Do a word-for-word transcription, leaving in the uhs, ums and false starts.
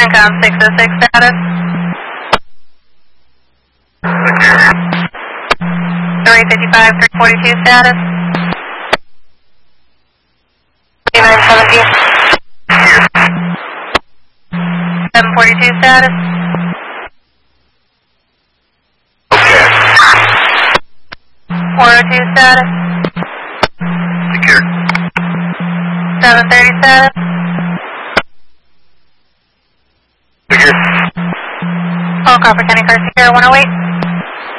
CENTCOM six oh six status. three fifty-five, three forty-two status. nine seventeen. seven forty-two status. four oh two status. Secure. seven thirty status. Secure. All Copper County Car Secure one oh eight.